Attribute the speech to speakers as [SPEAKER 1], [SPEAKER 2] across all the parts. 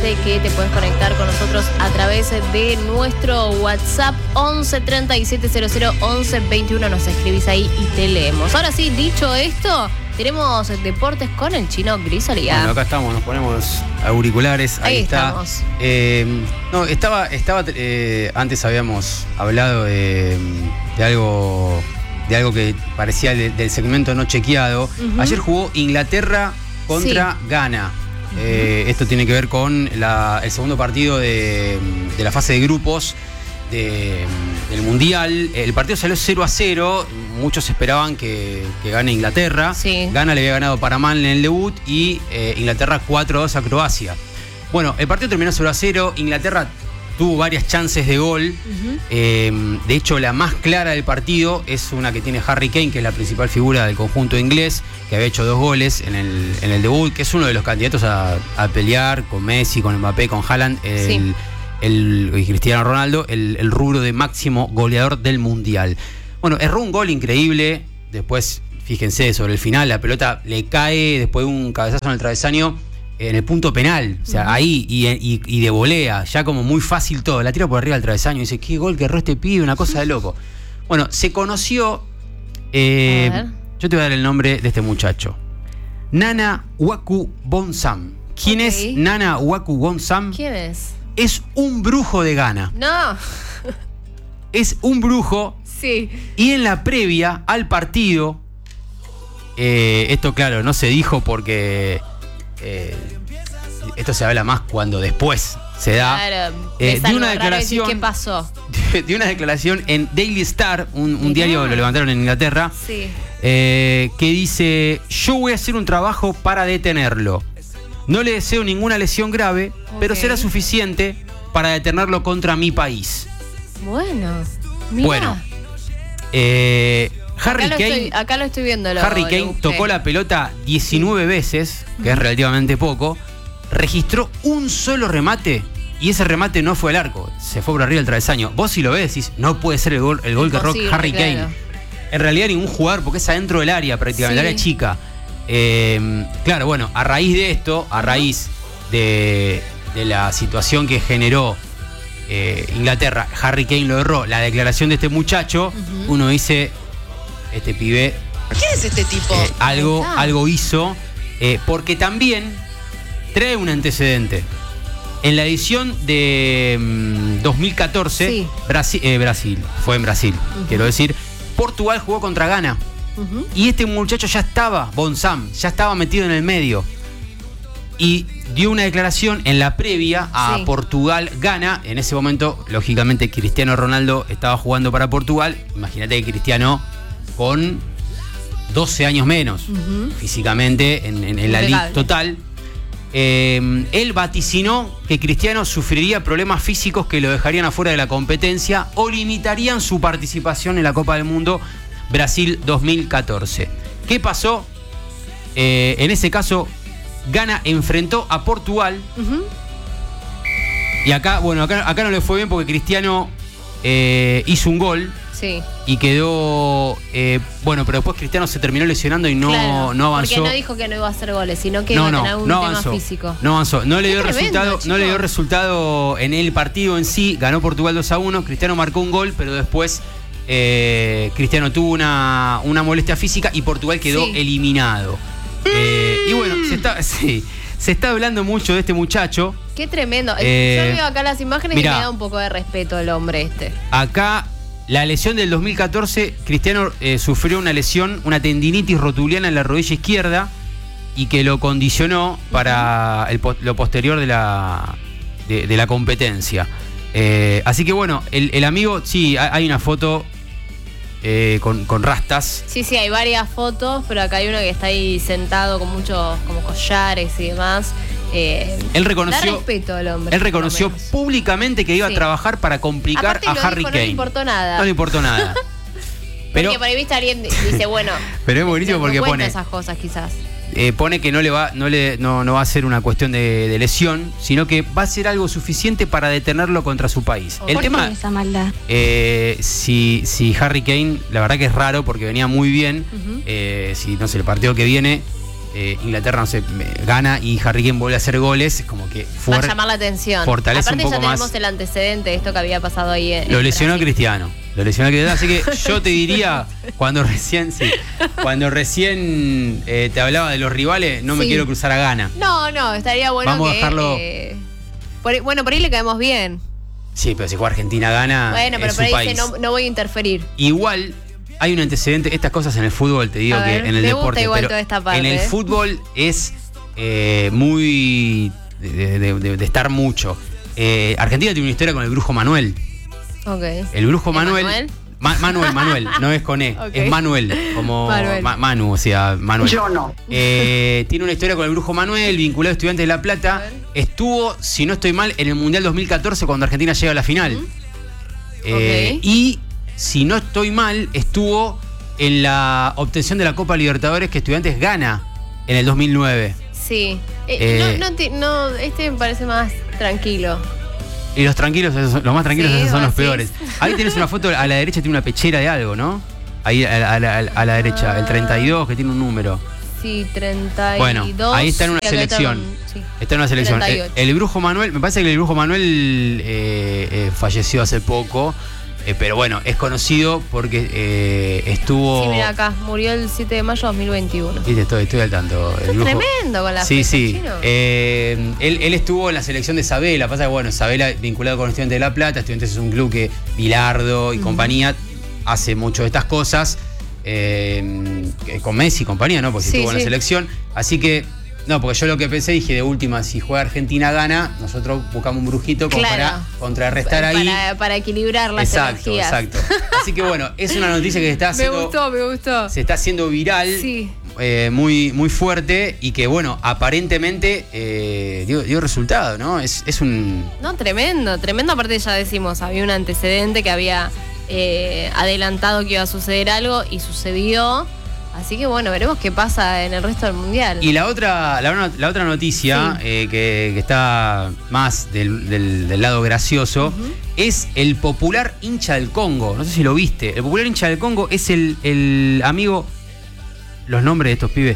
[SPEAKER 1] Recordate que te puedes conectar con nosotros a través de nuestro WhatsApp 11 37 00 11 21. Nos escribís ahí y te leemos. Ahora sí, dicho esto, tenemos deportes con el Chino Grisolía.
[SPEAKER 2] Bueno, acá estamos, nos ponemos los auriculares. Ahí está.
[SPEAKER 1] Estamos.
[SPEAKER 2] Antes habíamos hablado de algo que parecía del segmento no chequeado. Ayer jugó Inglaterra contra Ghana. Esto tiene que ver con el segundo partido de la fase de grupos del Mundial. El partido salió 0-0. Muchos esperaban que gane Inglaterra.
[SPEAKER 1] Sí.
[SPEAKER 2] Ghana le había ganado Panamá en el debut y Inglaterra 4-2 a Croacia. Bueno, el partido terminó 0-0. Inglaterra tuvo varias chances de gol. De hecho, la más clara del partido es una que tiene Harry Kane, que es la principal figura del conjunto inglés, que había hecho 2 goles en el debut, que es uno de los candidatos a pelear con Messi, con Mbappé, con Haaland, y Cristiano Ronaldo, el rubro de máximo goleador del Mundial. Bueno, erró un gol increíble. Después, fíjense, sobre el final, la pelota le cae después de un cabezazo en el travesaño en el punto penal, o sea, ahí y de volea, ya como muy fácil todo. La tira por arriba del travesaño y dice, qué gol que erró este pibe, una cosa de loco. Bueno, se conoció, yo te voy a dar el nombre de este muchacho. Nana Waku-Bonsam. ¿Quién es Nana Waku-Bonsam?
[SPEAKER 1] ¿Quién es?
[SPEAKER 2] Es un brujo de Ghana.
[SPEAKER 1] No.
[SPEAKER 2] Es un brujo.
[SPEAKER 1] Sí.
[SPEAKER 2] Y en la previa al partido, esto claro, no se dijo porque esto se habla más cuando después se da.
[SPEAKER 1] Claro,
[SPEAKER 2] de una declaración.
[SPEAKER 1] ¿Qué pasó?
[SPEAKER 2] De una declaración en Daily Star, un diario, lo levantaron en Inglaterra, que dice: yo voy a hacer un trabajo para detenerlo. No le deseo ninguna lesión grave, pero será suficiente para detenerlo contra mi país.
[SPEAKER 1] Bueno, mirá.
[SPEAKER 2] Bueno, Harry Kane,
[SPEAKER 1] acá lo estoy viendo.
[SPEAKER 2] Harry Kane tocó la pelota 19 veces, que es relativamente poco, registró un solo remate y ese remate no fue al arco, se fue por arriba del travesaño. Vos si lo ves decís, no puede ser el gol que erró Harry Kane. En realidad ningún jugador, porque es adentro del área prácticamente, el área chica. Claro, bueno, a raíz de esto, a raíz de la situación que generó Inglaterra, Harry Kane lo erró, la declaración de este muchacho, uno dice, este pibe,
[SPEAKER 3] ¿quién es este tipo?
[SPEAKER 2] Algo hizo, porque también trae un antecedente. En la edición de 2014, Brasil, fue en Brasil, quiero decir, Portugal jugó contra Ghana. Y este muchacho ya estaba, Bonsam, ya estaba metido en el medio. Y dio una declaración en la previa a Portugal-Ghana. En ese momento, lógicamente, Cristiano Ronaldo estaba jugando para Portugal. Imagínate que Cristiano con 12 años menos físicamente en la liga total. Él vaticinó que Cristiano sufriría problemas físicos que lo dejarían afuera de la competencia o limitarían su participación en la Copa del Mundo Brasil 2014. ¿Qué pasó? En ese caso, Ghana enfrentó a Portugal. Y acá no le fue bien porque Cristiano hizo un gol. Y quedó. Pero después Cristiano se terminó lesionando y no avanzó.
[SPEAKER 1] Porque no dijo que no iba a hacer goles, sino que iba a tener algún tema físico.
[SPEAKER 2] No avanzó. No le dio resultado en el partido en sí. Ganó Portugal 2-1. Cristiano marcó un gol, pero después Cristiano tuvo una molestia física y Portugal quedó eliminado. Y bueno, se está hablando mucho de este muchacho.
[SPEAKER 1] Qué tremendo. Yo veo acá las imágenes y me da un poco de respeto el hombre este.
[SPEAKER 2] Acá, la lesión del 2014, Cristiano sufrió una lesión, una tendinitis rotuliana en la rodilla izquierda y que lo condicionó para lo posterior de la competencia. Así que bueno, el amigo, sí, hay una foto con rastas.
[SPEAKER 1] Sí, hay varias fotos, pero acá hay uno que está ahí sentado con muchos como collares y demás.
[SPEAKER 2] Él reconoció,
[SPEAKER 1] da respeto al hombre.
[SPEAKER 2] Él reconoció públicamente que iba a trabajar para complicar a Harry Kane.
[SPEAKER 1] No le importó nada.
[SPEAKER 2] No le importó nada.
[SPEAKER 1] Porque por ahí viste alguien dice, bueno.
[SPEAKER 2] Pero es buenísimo porque pone
[SPEAKER 1] esas cosas quizás.
[SPEAKER 2] Pone que no va a ser una cuestión de lesión, sino que va a ser algo suficiente para detenerlo contra su país. El tema,
[SPEAKER 4] esa maldad?
[SPEAKER 2] Si Harry Kane, la verdad que es raro porque venía muy bien. Si no sé, el partido que viene Inglaterra, no sé, gana y Harry Kane vuelve a hacer goles, es como que
[SPEAKER 1] va a llamar la atención.
[SPEAKER 2] Fortalece
[SPEAKER 1] Aparte
[SPEAKER 2] un poco
[SPEAKER 1] ya tenemos
[SPEAKER 2] más.
[SPEAKER 1] El antecedente de esto que había pasado ahí.
[SPEAKER 2] Lo lesionó a Cristiano. Así que yo te diría, cuando recién te hablaba de los rivales, no me quiero cruzar a Ghana.
[SPEAKER 1] No, estaría bueno.
[SPEAKER 2] Vamos
[SPEAKER 1] que,
[SPEAKER 2] a dejarlo.
[SPEAKER 1] Por ahí le caemos bien.
[SPEAKER 2] Sí, pero si juega Argentina-Ghana.
[SPEAKER 1] Bueno, pero
[SPEAKER 2] es
[SPEAKER 1] por
[SPEAKER 2] su
[SPEAKER 1] ahí
[SPEAKER 2] país.
[SPEAKER 1] dice, no voy a interferir.
[SPEAKER 2] Igual hay un antecedente, estas cosas en el fútbol, te digo
[SPEAKER 1] A
[SPEAKER 2] que
[SPEAKER 1] ver,
[SPEAKER 2] en el
[SPEAKER 1] me gusta
[SPEAKER 2] deporte,
[SPEAKER 1] igual
[SPEAKER 2] pero
[SPEAKER 1] toda esta parte,
[SPEAKER 2] en el fútbol es muy de estar mucho. Argentina tiene una historia con el Brujo Manuel.
[SPEAKER 1] Ok.
[SPEAKER 2] El Brujo Manuel. Manuel, no es con E,
[SPEAKER 1] Okay.
[SPEAKER 2] es Manuel, como
[SPEAKER 1] Manuel.
[SPEAKER 2] Manu, o sea, Manuel.
[SPEAKER 3] Yo no.
[SPEAKER 2] Tiene una historia con el Brujo Manuel, vinculado a Estudiantes de La Plata. Estuvo, si no estoy mal, en el Mundial 2014 cuando Argentina llega a la final.
[SPEAKER 1] Ok.
[SPEAKER 2] Y, si no estoy mal, estuvo en la obtención de la Copa Libertadores que Estudiantes gana en el 2009.
[SPEAKER 1] Sí. No, este me parece más tranquilo.
[SPEAKER 2] Y los tranquilos, los más tranquilos,
[SPEAKER 1] Sí,
[SPEAKER 2] esos son los
[SPEAKER 1] sí.
[SPEAKER 2] peores. Ahí tienes una foto, a la derecha tiene una pechera de algo, ¿no? Ahí a la derecha, el 32, que tiene un número.
[SPEAKER 1] Sí, 32.
[SPEAKER 2] Bueno, ahí está en una
[SPEAKER 1] y acá
[SPEAKER 2] selección.
[SPEAKER 1] sí.
[SPEAKER 2] Está en una selección.
[SPEAKER 1] 38.
[SPEAKER 2] El Brujo Manuel, me parece que el Brujo Manuel falleció hace poco, pero bueno, es conocido porque estuvo...
[SPEAKER 1] Sí, mira acá, murió el 7 de mayo de 2021.
[SPEAKER 2] Sí, estoy al tanto.
[SPEAKER 1] Es tremendo con la
[SPEAKER 2] Sí,
[SPEAKER 1] fecha,
[SPEAKER 2] sí.
[SPEAKER 1] chino.
[SPEAKER 2] Él estuvo en la selección de Sabela. Pasa que, bueno, Sabela vinculado con Estudiantes de La Plata. Estudiantes es un club que Bilardo y compañía hace mucho de estas cosas. Con Messi y compañía, ¿no? Porque
[SPEAKER 1] Sí,
[SPEAKER 2] estuvo en la
[SPEAKER 1] sí.
[SPEAKER 2] selección. Así que, no, porque yo lo que pensé, dije, de última, si juega Argentina gana, nosotros buscamos un brujito como
[SPEAKER 1] Claro.
[SPEAKER 2] para contrarrestar ahí.
[SPEAKER 1] Para equilibrar las
[SPEAKER 2] Exacto,
[SPEAKER 1] energías.
[SPEAKER 2] exacto. Así que bueno, es una noticia que se está haciendo.
[SPEAKER 1] Me gustó.
[SPEAKER 2] Se está haciendo viral.
[SPEAKER 1] Sí.
[SPEAKER 2] Muy, muy fuerte y que, bueno, aparentemente dio resultado, ¿no? Es un...
[SPEAKER 1] No, tremendo. Aparte ya decimos, había un antecedente que había adelantado que iba a suceder algo y sucedió. Así que bueno, veremos qué pasa en el resto del mundial.
[SPEAKER 2] Y la otra noticia, que está más del lado gracioso, es el popular hincha del Congo. No sé si lo viste. El popular hincha del Congo es el amigo... Los nombres de estos pibes.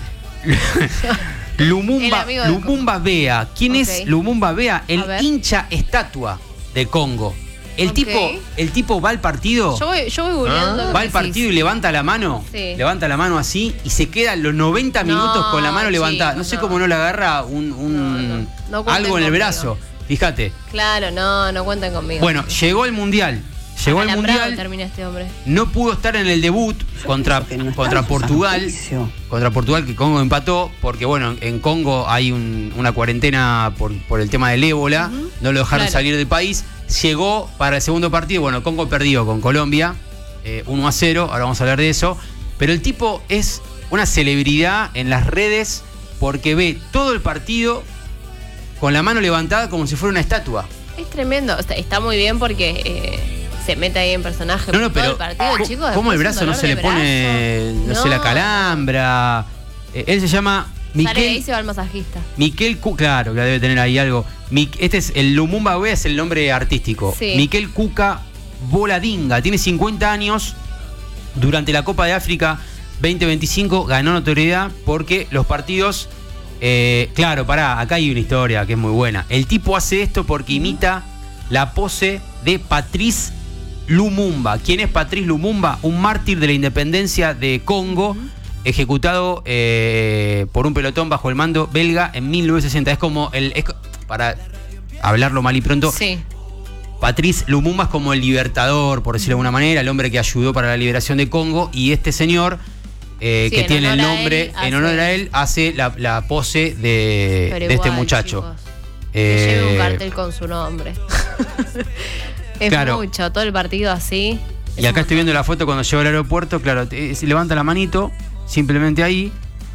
[SPEAKER 2] Lumumba Bea. ¿Quién es Lumumba Bea? El hincha estatua de Congo. El tipo va al partido.
[SPEAKER 1] Yo voy googleando.
[SPEAKER 2] Va al partido y levanta la mano.
[SPEAKER 1] Sí.
[SPEAKER 2] Levanta la mano así y se queda los 90 minutos con la mano levantada. No sé cómo no le agarra
[SPEAKER 1] No cuenten
[SPEAKER 2] algo en el
[SPEAKER 1] conmigo.
[SPEAKER 2] brazo. Fíjate.
[SPEAKER 1] Claro, no cuenten conmigo.
[SPEAKER 2] Bueno, llegó el mundial.
[SPEAKER 1] Termina este hombre.
[SPEAKER 2] No pudo estar en el debut contra Portugal. Contra Portugal, que Congo empató, porque bueno, en Congo hay una cuarentena por el tema del ébola. No lo dejaron salir del país. Llegó para el segundo partido. Bueno, Congo perdió con Colombia 1-0. Ahora vamos a hablar de eso. Pero el tipo es una celebridad en las redes porque ve todo el partido con la mano levantada como si fuera una estatua.
[SPEAKER 1] Es tremendo. O sea, está muy bien porque se mete ahí en personaje.
[SPEAKER 2] No,
[SPEAKER 1] todo
[SPEAKER 2] pero
[SPEAKER 1] el partido, chicos.
[SPEAKER 2] ¿cómo el
[SPEAKER 1] después
[SPEAKER 2] brazo
[SPEAKER 1] un
[SPEAKER 2] no se le
[SPEAKER 1] dolor de
[SPEAKER 2] pone,
[SPEAKER 1] brazo.
[SPEAKER 2] no se la calambra? Él se llama
[SPEAKER 1] Sale de ahí
[SPEAKER 2] Miquel.
[SPEAKER 1] se va al masajista.
[SPEAKER 2] Claro, que debe tener ahí algo. Este es el Lumumba Bea, es el nombre artístico.
[SPEAKER 1] Sí.
[SPEAKER 2] Miquel Cuca Boladinga, tiene 50 años. Durante la Copa de África 2025 ganó notoriedad porque los partidos... acá hay una historia que es muy buena. El tipo hace esto porque imita la pose de Patrice Lumumba. ¿Quién es Patrice Lumumba? Un mártir de la independencia de Congo, ejecutado por un pelotón bajo el mando belga en 1960. Es como para hablarlo mal y pronto,
[SPEAKER 1] Sí.
[SPEAKER 2] Patrice Lumumba es como el libertador, por decirlo de alguna manera, el hombre que ayudó para la liberación de Congo, y este señor, que
[SPEAKER 1] en
[SPEAKER 2] tiene el
[SPEAKER 1] honor a
[SPEAKER 2] nombre,
[SPEAKER 1] él,
[SPEAKER 2] en honor a él, hace la pose de
[SPEAKER 1] Pero
[SPEAKER 2] este
[SPEAKER 1] igual,
[SPEAKER 2] muchacho.
[SPEAKER 1] chicos, que lleve un cartel con su nombre. Es
[SPEAKER 2] Claro.
[SPEAKER 1] mucho, todo el partido así.
[SPEAKER 2] Y acá estoy viendo la foto cuando llegó al aeropuerto, claro, se levanta la manito, simplemente ahí.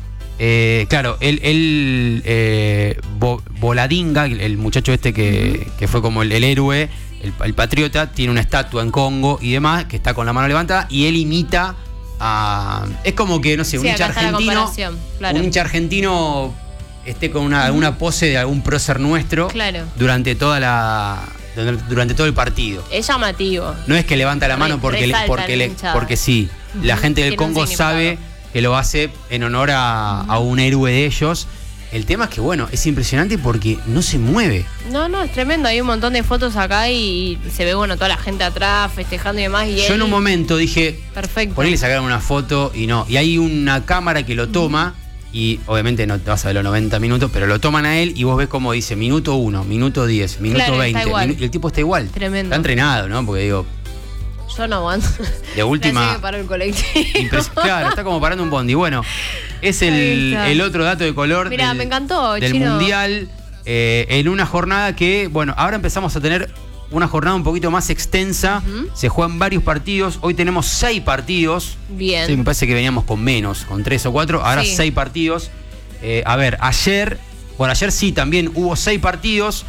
[SPEAKER 2] Boladinga, el muchacho este que fue como el héroe, el patriota, tiene una estatua en Congo y demás, que está con la mano levantada, y él imita a... Es como que, no sé, un
[SPEAKER 1] Sí,
[SPEAKER 2] hincha
[SPEAKER 1] acá está la
[SPEAKER 2] argentino,
[SPEAKER 1] comparación, claro.
[SPEAKER 2] un hincha argentino esté con alguna pose de algún prócer nuestro
[SPEAKER 1] Claro.
[SPEAKER 2] durante todo el partido.
[SPEAKER 1] Es llamativo.
[SPEAKER 2] No es que levanta la mano porque
[SPEAKER 1] Resalta el hinchado.
[SPEAKER 2] sí. La gente del
[SPEAKER 1] Tiene un
[SPEAKER 2] Congo
[SPEAKER 1] significado.
[SPEAKER 2] sabe que lo hace en honor a un héroe de ellos. El tema es que, bueno, es impresionante porque no se mueve.
[SPEAKER 1] No, es tremendo. Hay un montón de fotos acá y se ve, bueno, toda la gente atrás festejando y demás. Y
[SPEAKER 2] yo en un momento dije,
[SPEAKER 1] perfecto.
[SPEAKER 2] Por ahí le sacaron una foto y no. Y hay una cámara que lo toma y obviamente no te vas a ver los 90 minutos, pero lo toman a él y vos ves como dice minuto 1, minuto 10, minuto
[SPEAKER 1] claro,
[SPEAKER 2] 20. Y el tipo está igual.
[SPEAKER 1] Tremendo.
[SPEAKER 2] Está entrenado, ¿no? Porque digo...
[SPEAKER 1] Yo no aguanto.
[SPEAKER 2] De última.
[SPEAKER 1] Que paró el colectivo.
[SPEAKER 2] Claro, está como parando un bondi. Bueno, es el otro dato de color.
[SPEAKER 1] Mirá, me encantó,
[SPEAKER 2] del
[SPEAKER 1] Chino.
[SPEAKER 2] Mundial. En una jornada que, bueno, ahora empezamos a tener una jornada un poquito más extensa. Se juegan varios partidos. Hoy tenemos 6 partidos.
[SPEAKER 1] Bien.
[SPEAKER 2] Sí, me parece que veníamos con menos, con 3 o 4. Ahora
[SPEAKER 1] sí.
[SPEAKER 2] 6 partidos. A ver, ayer sí también hubo 6 partidos.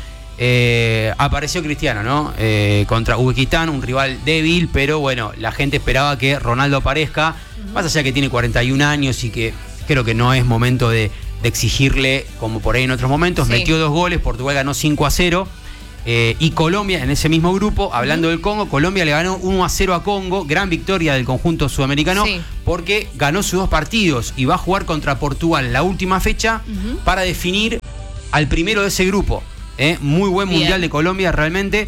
[SPEAKER 2] Apareció Cristiano, ¿no? Contra Uzbekistán, un rival débil, pero bueno, la gente esperaba que Ronaldo aparezca, más allá que tiene 41 años y que creo que no es momento de exigirle como por ahí en otros momentos. Sí. Metió 2 goles, Portugal ganó 5-0. Y Colombia, en ese mismo grupo, hablando del Congo, Colombia le ganó 1-0 a Congo, gran victoria del conjunto sudamericano, porque ganó sus 2 partidos y va a jugar contra Portugal en la última fecha para definir al primero de ese grupo. Muy buen mundial de Colombia realmente.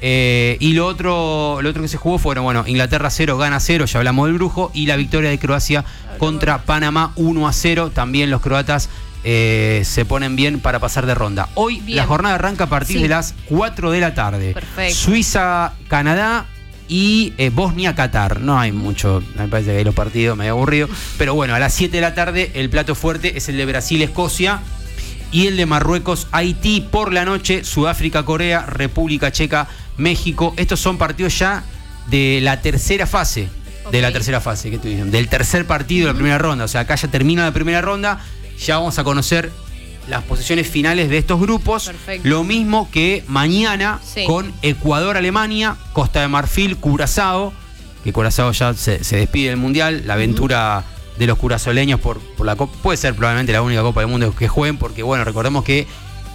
[SPEAKER 2] Y lo otro que se jugó fueron, bueno, Inglaterra 0, Ghana 0, ya hablamos del brujo, y la victoria de Croacia contra Panamá 1-0. También los croatas se ponen bien para pasar de ronda. Hoy la jornada arranca a partir de las 4 de la tarde.
[SPEAKER 1] Perfecto.
[SPEAKER 2] Suiza, Canadá y Bosnia-Qatar. No hay mucho, me parece que hay los partidos medio aburridos. Pero bueno, a las 7 de la tarde el plato fuerte es el de Brasil-Escocia. Y el de Marruecos-Haití por la noche, Sudáfrica-Corea, República Checa, México. Estos son partidos ya de la tercera fase. De la tercera fase, ¿qué estoy diciendo? Del tercer partido de la primera ronda. O sea, acá ya termina la primera ronda. Ya vamos a conocer las posiciones finales de estos grupos.
[SPEAKER 1] Perfecto.
[SPEAKER 2] Lo mismo que mañana con Ecuador-Alemania, Costa de Marfil, Curazao. Que Curazao ya se despide del Mundial. La aventura... de los curazoleños por la Copa, puede ser probablemente la única Copa del Mundo que jueguen, porque bueno, recordemos que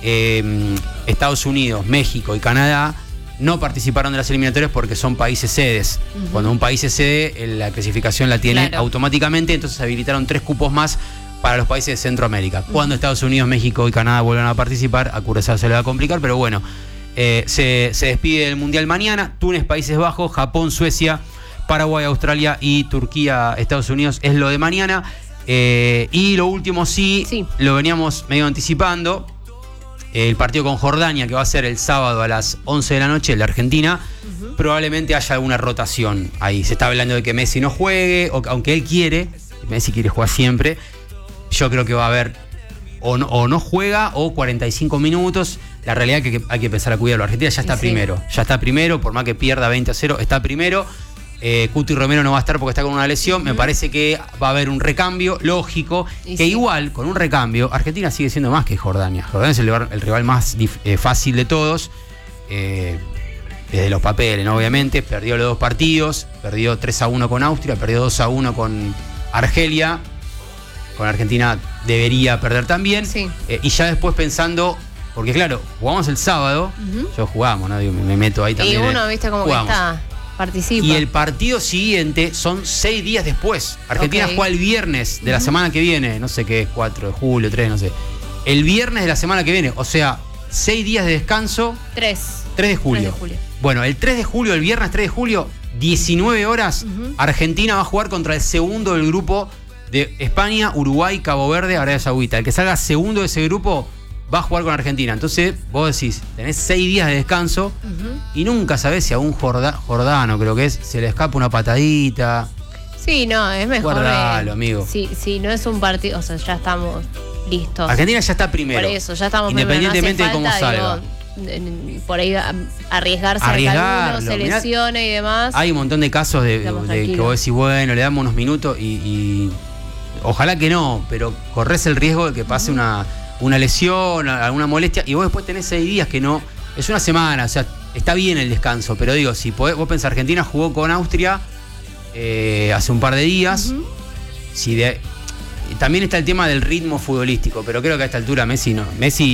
[SPEAKER 2] Estados Unidos, México y Canadá no participaron de las eliminatorias porque son países sedes. Cuando un país es sede, la clasificación la tiene automáticamente, entonces habilitaron 3 cupos más para los países de Centroamérica. Cuando Estados Unidos, México y Canadá vuelvan a participar, a Curazao se le va a complicar, pero bueno, se despide del Mundial mañana. Túnez, Países Bajos, Japón, Suecia, Paraguay, Australia y Turquía, Estados Unidos es lo de mañana. Y lo último lo veníamos medio anticipando. El partido con Jordania, que va a ser el sábado a las 11 de la noche, el de Argentina. Probablemente haya alguna rotación ahí. Se está hablando de que Messi no juegue, aunque él quiere. Messi quiere jugar siempre. Yo creo que va a haber o no juega o 45 minutos. La realidad es que hay que empezar a cuidarlo. Argentina ya está primero. Ya está primero, por más que pierda 20-0, está primero. Cuti Romero no va a estar porque está con una lesión. Me parece que va a haber un recambio lógico. Igual, con un recambio, Argentina sigue siendo más que Jordania. Jordania es el rival más fácil de todos. Desde los papeles, ¿no? Obviamente. Perdió los 2 partidos. Perdió 3-1 con Austria. Perdió 2-1 con Argelia. Con Argentina debería perder también. Y ya después pensando... Porque claro, jugamos el sábado. Yo jugamos, ¿no? Digo, me meto ahí también.
[SPEAKER 1] Y uno, viste, como jugamos. Que está... participa.
[SPEAKER 2] Y el partido siguiente son 6 días después. Argentina juega el viernes de la semana que viene, no sé qué es, 4 de julio, 3, no sé. El viernes de la semana que viene, o sea, 6 días de descanso. 3 de julio. 3 de julio. Bueno, el 3 de julio, el viernes 3 de julio, 19 horas, Argentina va a jugar contra el segundo del grupo de España, Uruguay, Cabo Verde, Arabia Saudita. El que salga segundo de ese grupo va a jugar con Argentina. Entonces, vos decís, tenés 6 días de descanso y nunca sabés si a un Jordano, creo que es, se le escapa una patadita.
[SPEAKER 1] Sí, no, es mejor.
[SPEAKER 2] Guardalo, amigo.
[SPEAKER 1] Sí, no es un partido, o sea, ya estamos listos.
[SPEAKER 2] Argentina ya está primero.
[SPEAKER 1] Por eso, ya estamos
[SPEAKER 2] independientemente
[SPEAKER 1] primero. No hace
[SPEAKER 2] de cómo
[SPEAKER 1] falta,
[SPEAKER 2] salga.
[SPEAKER 1] Digo, por ahí arriesgarse a que alguno se lesione y demás.
[SPEAKER 2] Hay un montón de casos de que vos decís, bueno, le damos unos minutos y ojalá que no, pero corres el riesgo de que pase una lesión, alguna molestia, y vos después tenés 6 días que no, es una semana, o sea, está bien el descanso, pero digo, si vos pensás, Argentina jugó con Austria hace un par de días, también está el tema del ritmo futbolístico, pero creo que a esta altura Messi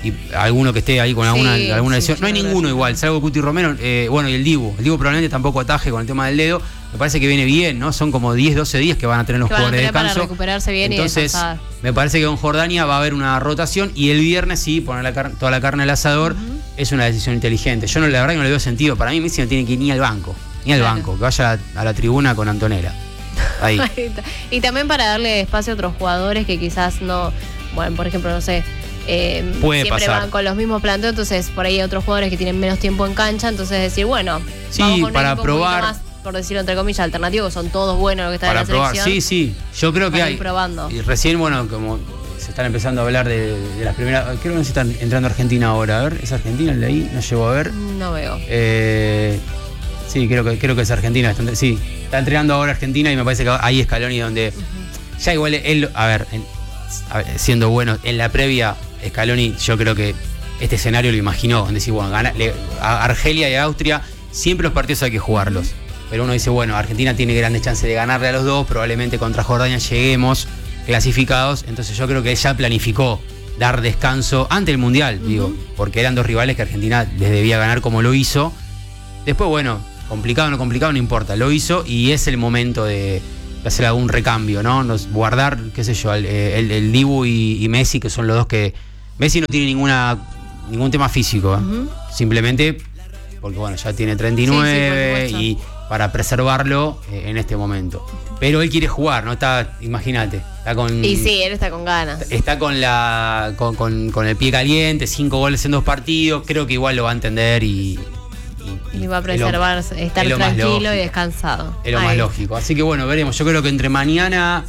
[SPEAKER 2] y alguno que esté ahí con alguna lesión.
[SPEAKER 1] Sí,
[SPEAKER 2] no hay ninguno igual, salvo Cuti Romero, bueno, y el Dibu. El Dibu probablemente tampoco ataje con el tema del dedo. Me parece que viene bien, ¿no? Son como 10, 12 días que van a tener los jugadores de descanso.
[SPEAKER 1] Para recuperarse bien.
[SPEAKER 2] Entonces,
[SPEAKER 1] y descansar.
[SPEAKER 2] Me parece que con Jordania va a haber una rotación y el viernes sí, poner toda la carne al asador es una decisión inteligente. Yo la verdad que no le veo sentido. Para mí Messi no tiene que ir ni al banco, que vaya a la tribuna con Antonella. Ahí.
[SPEAKER 1] Y también para darle espacio a otros jugadores que quizás no, bueno, por ejemplo, no sé, siempre
[SPEAKER 2] pasar.
[SPEAKER 1] Van con los mismos planteos, entonces por ahí hay otros jugadores que tienen menos tiempo en cancha, entonces decir, bueno,
[SPEAKER 2] sí,
[SPEAKER 1] vamos con
[SPEAKER 2] para
[SPEAKER 1] un
[SPEAKER 2] probar,
[SPEAKER 1] más, por decirlo entre comillas, alternativo, son todos buenos los que están
[SPEAKER 2] para
[SPEAKER 1] en la
[SPEAKER 2] probar.
[SPEAKER 1] selección.
[SPEAKER 2] Sí, yo creo que hay.
[SPEAKER 1] Probando.
[SPEAKER 2] Y recién, bueno, como se están empezando a hablar de las primeras, creo que no se están entrando a Argentina ahora. A ver, ¿es Argentina el de ahí? No llego a ver.
[SPEAKER 1] No veo.
[SPEAKER 2] Sí, creo que es Argentina. Sí, está entrenando ahora Argentina y me parece que ahí es Scaloni donde ya igual él, siendo bueno, en la previa Scaloni yo creo que este escenario lo imaginó, decir, bueno, a Argelia y a Austria siempre los partidos hay que jugarlos, pero uno dice, bueno, Argentina tiene grandes chances de ganarle a los dos, probablemente contra Jordania lleguemos clasificados, entonces yo creo que él ya planificó dar descanso ante el Mundial, digo, porque eran dos rivales que Argentina les debía ganar como lo hizo. Después, bueno, complicado no importa, lo hizo y es el momento de hacer algún recambio, ¿no? Guardar, qué sé yo, el Dibu y Messi, que son los dos que... Messi no tiene ningún tema físico, simplemente porque, bueno, ya tiene 39 y para preservarlo en este momento. Pero él quiere jugar, ¿no? Imagínate, está con...
[SPEAKER 1] Y sí, él está con ganas.
[SPEAKER 2] Está con el pie caliente, 5 goles en 2 partidos, creo que igual lo va a entender y
[SPEAKER 1] va a preservar, estar tranquilo y descansado.
[SPEAKER 2] Es lo más lógico. Así que bueno, veremos. Yo creo que entre mañana,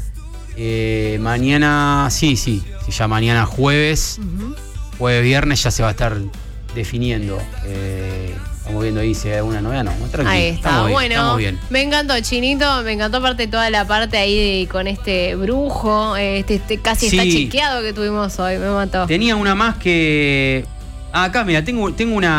[SPEAKER 2] sí, ya mañana jueves, viernes ya se va a estar definiendo. Estamos viendo ahí si hay alguna novedad, no, tranquilo.
[SPEAKER 1] Ahí está,
[SPEAKER 2] estamos bien.
[SPEAKER 1] Me encantó, Chinito, me encantó aparte toda la parte ahí con este brujo, casi está chequeado que tuvimos hoy, me mató.
[SPEAKER 2] Tenía una más que... acá, mira, tengo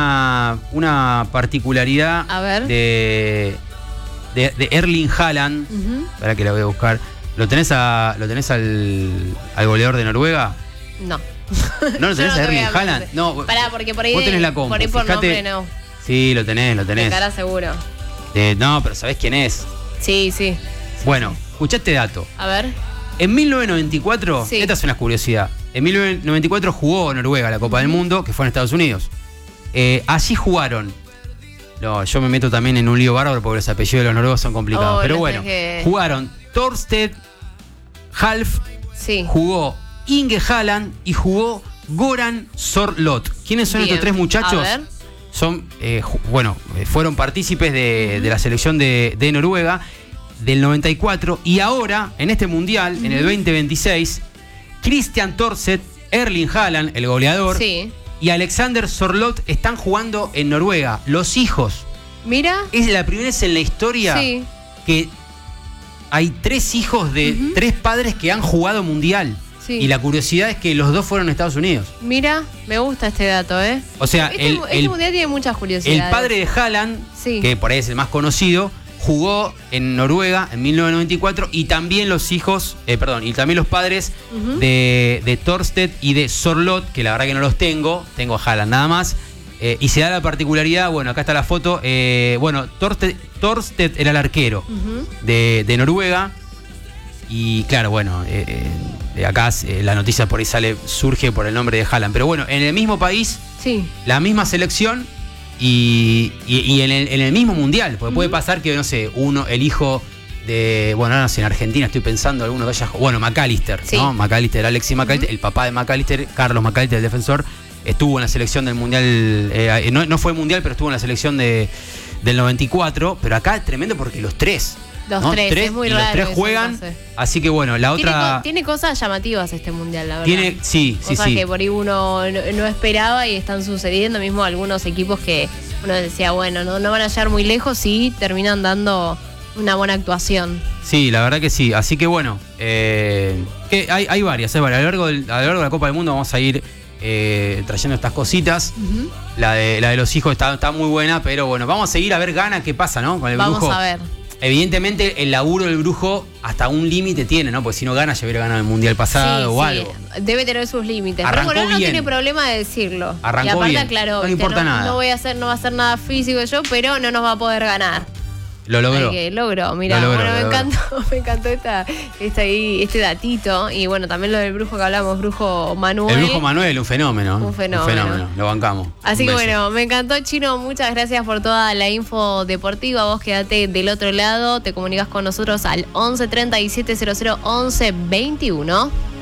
[SPEAKER 2] una particularidad de Erling Haaland. Para que la voy a buscar. ¿Lo tenés al goleador de Noruega?
[SPEAKER 1] No.
[SPEAKER 2] ¿No lo tenés a Erling Haaland? No.
[SPEAKER 1] Pará, porque por ahí.
[SPEAKER 2] Vos tenés la compu.
[SPEAKER 1] Por ahí por nombre no.
[SPEAKER 2] Sí, lo tenés.
[SPEAKER 1] De cara seguro.
[SPEAKER 2] No, pero ¿sabés quién es?
[SPEAKER 1] Sí.
[SPEAKER 2] Bueno, escuchá este dato.
[SPEAKER 1] A ver.
[SPEAKER 2] En 1994, esta es una curiosidad. En 1994 jugó Noruega la Copa del Mundo, que fue en Estados Unidos. Allí jugaron. No, yo me meto también en un lío bárbaro porque los apellidos de los noruegos son complicados. Pero bueno, jugaron Thorstedt Half, jugó Inge Haaland y jugó Goran Sorloth. ¿Quiénes son estos tres muchachos?
[SPEAKER 1] A ver.
[SPEAKER 2] Son, fueron partícipes de la selección de Noruega del 94 y ahora, en este mundial, en el 2026, Christian Thorstedt, Erling Haaland, el goleador, y Alexander Sorloth están jugando en Noruega. Los hijos.
[SPEAKER 1] Mira.
[SPEAKER 2] Es la primera vez en la historia que hay 3 hijos de 3 padres que han jugado mundial. Y la curiosidad es que los 2 fueron a Estados Unidos.
[SPEAKER 1] Mira, me gusta este dato, ¿eh?
[SPEAKER 2] O sea,
[SPEAKER 1] este mundial tiene muchas curiosidades.
[SPEAKER 2] El padre de Haaland, que por ahí es el más conocido, jugó en Noruega en 1994 y también los hijos, y también los padres de Thorstedt y de Sorloth, que la verdad que no los tengo a Haaland nada más. Y se da la particularidad, bueno, acá está la foto, Thorstedt era el arquero de Noruega. Y claro, bueno, acá la noticia por ahí surge por el nombre de Haaland. Pero bueno, en el mismo país, la misma selección y en el mismo mundial. Porque puede pasar que, no sé, el hijo de, bueno, no sé, en Argentina estoy pensando alguno que haya, bueno, McAllister, ¿no? McAllister, Alexis McAllister, el papá de McAllister, Carlos McAllister, el defensor, estuvo en la selección del mundial, no fue mundial, pero estuvo en la selección del 94. Pero acá es tremendo porque los tres.
[SPEAKER 1] Los tres, es muy raro.
[SPEAKER 2] Los 3 juegan, entonces. Así que bueno, la otra...
[SPEAKER 1] Tiene cosas llamativas este mundial, la verdad. Cosas que por ahí uno no esperaba y están sucediendo. Mismo algunos equipos que uno decía, bueno, no van a llegar muy lejos y terminan dando una buena actuación. Sí,
[SPEAKER 2] la verdad que sí. Así que bueno, que hay varias. A lo largo de la Copa del Mundo vamos a ir trayendo estas cositas. La de los hijos está muy buena, pero bueno, vamos a seguir a ver qué pasa, ¿no? Con el brujo.
[SPEAKER 1] Vamos a ver.
[SPEAKER 2] Evidentemente el laburo del brujo hasta un límite tiene, ¿no? Porque si no gana, ya hubiera ganado el mundial pasado o algo.
[SPEAKER 1] Debe tener sus límites.
[SPEAKER 2] Arrancó
[SPEAKER 1] pero bueno, no
[SPEAKER 2] bien.
[SPEAKER 1] tiene problema de decirlo.
[SPEAKER 2] Arrancó
[SPEAKER 1] y aparte,
[SPEAKER 2] bien.
[SPEAKER 1] claro,
[SPEAKER 2] No le importa nada.
[SPEAKER 1] No va a hacer nada físico yo, pero no nos va a poder ganar.
[SPEAKER 2] Lo logró.
[SPEAKER 1] Que logró, mira,
[SPEAKER 2] Lo logró,
[SPEAKER 1] bueno,
[SPEAKER 2] lo logró.
[SPEAKER 1] me encantó este datito. Y bueno, también lo del brujo que hablamos, brujo Manuel.
[SPEAKER 2] El brujo Manuel, un fenómeno.
[SPEAKER 1] Un fenómeno.
[SPEAKER 2] Lo bancamos.
[SPEAKER 1] Así
[SPEAKER 2] Un
[SPEAKER 1] que
[SPEAKER 2] beso.
[SPEAKER 1] bueno, me encantó, Chino. Muchas gracias por toda la info deportiva. Vos quedate del otro lado. Te comunicas con nosotros al 11 37 00 11 21.